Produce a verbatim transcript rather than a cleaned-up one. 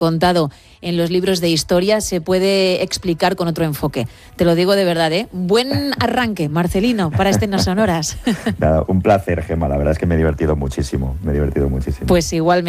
contado en los libros de historia se puede explicar con otro enfoque. Te lo digo de verdad, ¿eh? Buen arranque, Marcelino, para Escenas Sonoras. Nada, un placer, Gemma. La verdad es que me he divertido muchísimo. Me he divertido muchísimo. Pues igualmente.